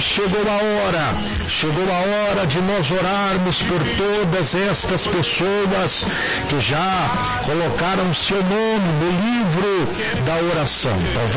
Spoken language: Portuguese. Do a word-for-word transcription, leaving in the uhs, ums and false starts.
chegou a hora, chegou a hora de nós orarmos por todas estas pessoas que já colocaram seu nome no livro da oração. Talvez